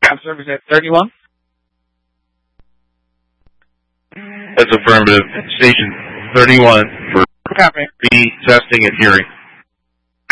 cab service at 31. That's affirmative. Station 31 for Copy. B testing and hearing.